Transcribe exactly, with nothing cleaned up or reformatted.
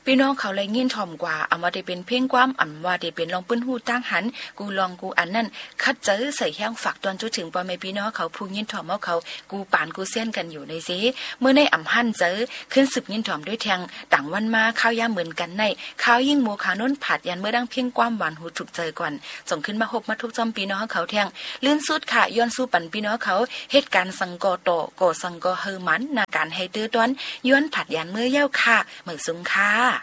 พี่น้องเขาเลยเงียนถ่อมกว่าอำว่าได้เป็นเพ่งความอำว่าได้เป็นลองปื้นหูตั้งหันกูลองกูอันนั่นคัดเจอใส่แห้งฝากตอนจุดถึงปอแม่พี่น้องเขาผู้เงียนถ่อมเอาเขากูปานกูเส้นกันอยู่ในสิเมื่อในอำหั่นเจอขึ้นสืบเงียนถ่อมด้วยแทงต่างวันมาข้าวยามเหมือนกันในข้าวยิ่งหมูขาน้นผัดยันเมื่อดังเพ่งความหวานหูถูกเจอก่อนส่งขึ้นมาหกมาทุกจอมพี่น้องเขาแทงลื่นสุดค่ะย้อนสู้ปันพี่น้องเขาเหตุการณ์สังกอโตโกสังกอเฮอมันนาการให้ตื้อต้นย้อนผัดยันเมื่อเย้าค่ะเหมือนซุงค่ะ